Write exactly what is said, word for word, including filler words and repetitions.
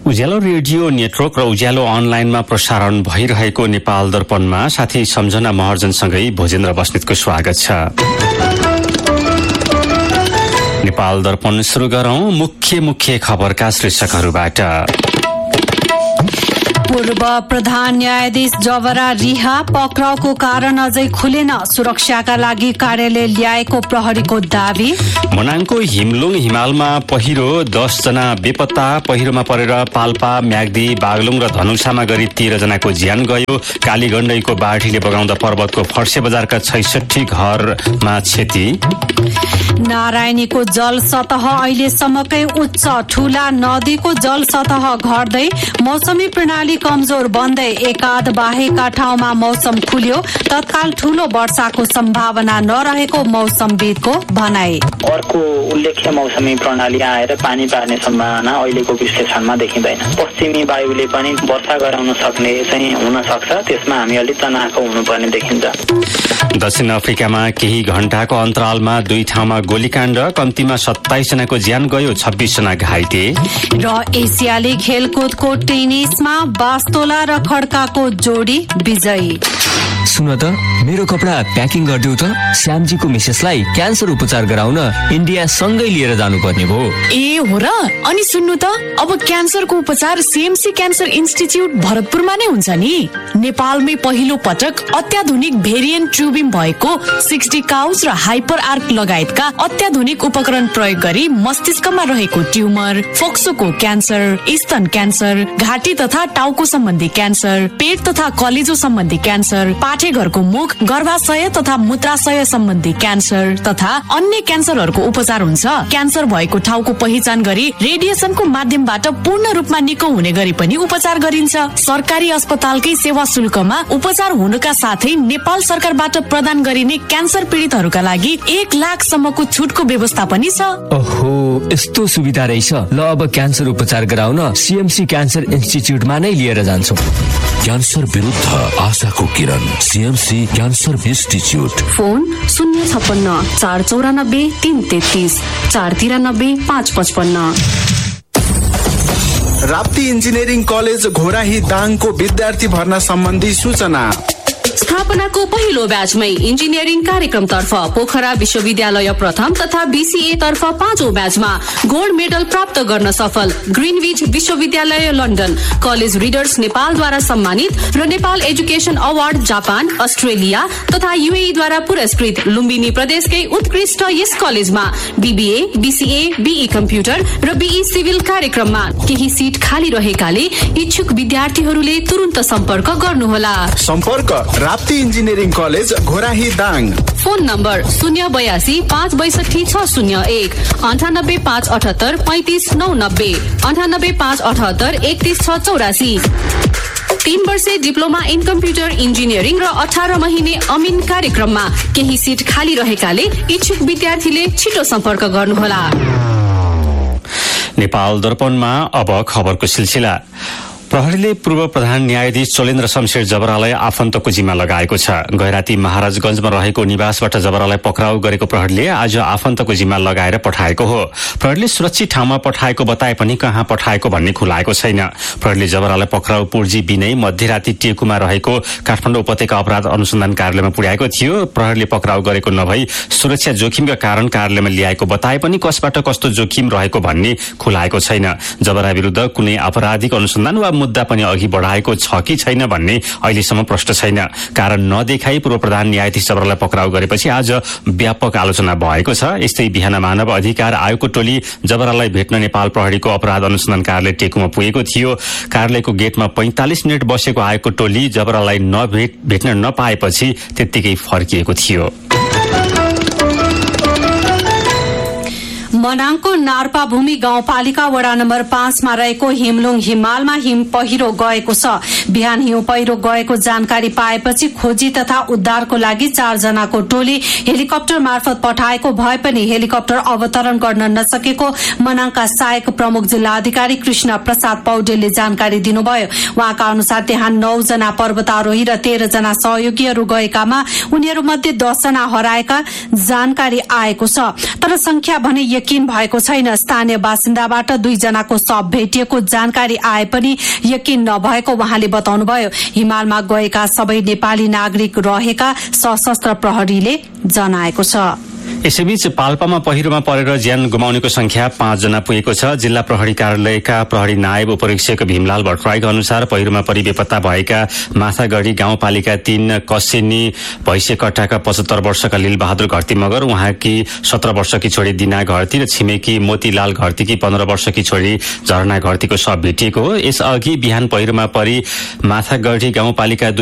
उज्यालो radio network र उज्यालो अनलाइनमा प्रसारण भइरहेको नेपाल दर्पणमा साथी सम्झना महर्जनसँगै भोजेन्द्र बस्नेतको स्वागत छ। नेपाल दर्पण सुरु गरौं मुख्य मुख्य खबरका शीर्षकहरूबाट। पूर्व प्रधान न्यायाधीश जबरा रिहा, पक्राउको कारण अझै खुलेन, सुरक्षाका लागि कार्यालय ल्याएको प्रहरीको दावी। मनाङको हिमलुङ हिमालमा पहिरो, दस जना बेपत्ता, पहिरोमा परेर पाल्पा, म्याग्दी, बागलुङ र धनुषामा गरी तेह्र जनाको ज्यान गयो। कालीगण्डकीको बाढीले बगाउँदा पर्वतको फर्से बजारका छैसठी घरमा क्षति। नारायणीको जल सतह अहिलेसम्मकै उच्च, ठूला नदीको जल सतह घट्दै, मौसमी प्रणाली कमजोर बन्दै, एकाध बाहेकका ठाउँमा मौसम खुल्यो, तत्काल ठूलो वर्षाको सम्भावना नरहेको मौसमविदको भनाई। अर्को उल्लेख्य मौसमी प्रणाली आएर पानी पार्ने सम्भावना अहिलेको विश्लेषणमा देखिँदैन। पश्चिमी वायुले पनि वर्षा गराउन सक्ने चाहिँ हुन सक्छ, त्यसमा हामी अलिक तनाखो हुनुपर्ने देखिन्छ। दक्षिण अफ्रिकामा केही घण्टाको अन्तरालमा दुई ठाउँमा गोलीकाण्ड, कम्तीमा सत्ताइस जनाको ज्यान गयो, छब्बीस जना घाइते। र एसियाली खेलकुदको टेनिसमा बास्तोला र खड्काको जोडी विजयी। सुन त, मेरो कपडा प्याकिङ गरिदेऊ त, श्यामजीको मिसेसलाई क्यान्सर उपचार गराउन इन्डिया सँगै लिएर जानुपर्ने भयो। ए हो र? अनि सुन्नु त, अब क्यान्सरको उपचार सीएमसी क्यान्सर इन्स्टिच्युट भरतपुरमा नै हुन्छ नि। नेपालमै पहिलो पटक अत्याधुनिक भेरिएन्ट ट्युबिङ भएको सिक्सटी काउज र हाइपर आर्क लगायतका अत्याधुनिक उपकरण प्रयोग गरी मस्तिष्कमा रहेको ट्युमर, फोक्सोको क्यान्सर, स्तन क्यान्सर, घाँटी तथा टाउको सम्बन्धी क्यान्सर, पेट तथा कलेजो सम्बन्धी क्यान्सर, पाठेघरको मुख, गर्भाशय तथा मूत्राशय सम्बन्धी क्यान्सर तथा अन्य क्यान्सरहरूको उपचार हुन्छ। क्यान्सर भएको ठाउँको पहिचान गरी रेडिएसनको माध्यमबाट पूर्ण रूपमा निको हुने गरी पनि उपचार गरिन्छ। सरकारी अस्पतालकै सेवा शुल्कमा उपचार हुनुका साथै नेपाल सरकारबाट प्रदान गरिने क्यान्सर पीडितहरूका लागि एक लाख सम्मको छुटको व्यवस्था पनि छ। ओहो, यस्तो सुविधा रहेछ। ल, अब क्यान्सर उपचार गराउन सीएमसी क्यान्सर इन्स्टिच्युटमा नै लिएर जान्छु। क्यान्सर विरुद्ध आशाको किरण, सीएमसी क्यान्सर इन्स्टिच्युट। फोन शून्य छप्पन्न चार चौरानब्बे तीन तेत्तीस चार तिरानब्बे पाँच पचपन्न। राप्ती इन्जिनियरिङ कलेज घोराही दाङको विद्यार्थी भर्ना सम्बन्धी सूचना। स्थापनाको पहिलो ब्याचमै इन्जिनियरिङ कार्यक्रमतर्फ पोखरा विश्वविद्यालय प्रथम तथा बीसीए तर्फ पाँचौं ब्याचमा गोल्ड मेडल प्राप्त गर्न सफल ग्रिनविच विश्वविद्यालय लन्डन, कलेज रिडर्स नेपालद्वारा सम्मानित र Nepal education award Japan, Australia तथा युएई द्वारा पुरस्कृत लुम्बिनी प्रदेशकै उत्कृष्ट यस कलेजमा बीबीए, बीसीए, बीई कम्प्युटर र बीई सिभिल कार्यक्रममा केही सिट खाली रहेकाले इच्छुक विद्यार्थीहरूले तुरुन्त सम्पर्क गर्नुहोला। सम्पर्क Rapti engineering college Ghorahi Dang. Phone number शून्य बयासी पाँच बैसठी छ शून्य एक, अन्ठानब्बे पाँच अठहत्तर पैंतिस नौ नब्बे, अन्ठानब्बे पाँच अठहत्तर एकतिस छ चौरासी। तीन वर्षे डिप्लोमा इन कम्प्युटर इन्जिनियरिङ र अठार महिने अमिन कार्यक्रममा केही सिट खाली रहेकाले इच्छुक विद्यार्थीले छिटो सम्पर्क गर्नुहोला। नेपाल दर्पणमा अब खबरको सिलसिला। प्रहरीले पूर्व प्रधान न्यायाधीश चोलेन्द्र शमशेर जबरालाई आफन्तको जिम्मा लगाएको छ। गैराती महाराजगंजमा रहेको निवासबाट जबरालाई पक्राउ गरेको प्रहरीले आज आफन्तको जिम्मा लगाएर पठाएको हो। प्रहरीले सुरक्षित ठाउँमा पठाएको बताए पनि कहाँ पठाएको भन्ने खुलाएको छैन। प्रहरीले जबरालाई पक्राउ पूर्जी बिनै मध्यराती टेकुमा रहेको काठमाडौँ उपत्यका अपराध अनुसन्धान कार्यालयमा पुर्याएको थियो। प्रहरीले पक्राउ गरेको नभई सुरक्षा जोखिमका कारण कार्यालयमा ल्याएको बताए पनि कसबाट कस्तो जोखिम रहेको भन्ने खुलाएको छैन। जबरा विरुद्ध कुनै आपराधिक अनुसन्धान वा मुद्दा पनि अघि बढाएको छ कि छैन भन्ने अहिलेसम्म प्रश्न छैन। कारण नदेखाई पूर्व प्रधान न्यायाधीश जबरालाई पक्राउ गरेपछि आज व्यापक आलोचना भएको छ। यस्तै बिहान मानव अधिकार आयोगको टोली जबरालाई भेट्न नेपाल प्रहरीको अपराध अनुसन्धान कार्यालय टेकुमा पुगेको थियो। कार्यालयको गेटमा पैंतालिस मिनट बसेको आयोगको टोली जबरालाई नभेट भेट्न नपाएपछि त्यत्तिकै फर्किएको थियो। मनाङको नार्पा भूमि गाउँपालिका वडा नम्बर पाँचमा रहेको हिमलुङ हिमालमा हिम पहिरो गएको छ। बिहान हिउँ पहिरो गएको जानकारी पाएपछि खोजी तथा उद्धारको लागि चार जनाको टोली हेलिकप्टर मार्फत पठाएको भए पनि हेलिकप्टर अवतरण गर्न नसकेको मनाङका सहायक प्रमुख जिल्लाधिकारी कृष्ण प्रसाद पौडेलले जानकारी दिनुभयो। उहाँका अनुसार त्यहाँ नौ जना पर्वतारोही र तेह्र जना सहयोगीहरू गएकामा उनीहरूमध्ये दस जना हराएका जानकारी आएको छ। तर संख्या भने यकिन भएको छैन। स्थानीय बासिन्दाबाट दुईजनाको शव भेटिएको जानकारी आए पनि यकिन नभएको उहाँले बताउनुभयो। हिमालमा गएका सबै नेपाली नागरिक रहेका सशस्त्र प्रहरीले जनाएको छ। यसैबीच पाल्पामा पहिरोमा परेर ज्यान गुमाउनेको संख्या पाँचजना पुगेको छ। जिल्ला प्रहरी कार्यालयका प्रहरी नायब उपरीक्षक भीमलाल भट्टराईका अनुसार पहिरोमा परि बेपत्ता भएका माथागढ़ी गाउँपालिका तीन कसेनी भैसेकट्टाका पचहत्तर वर्षका लील बहादुर घरती मगर, उहाँकी सत्र वर्षकी छोरी दिना घरती र छिमेकी मोतीलाल घरतीकी पन्ध्र वर्षकी छोरी झरना घरतीको शव भेटिएको हो। यसअघि बिहान पहिरोमा परि माथागढ़ी गाउँपालिका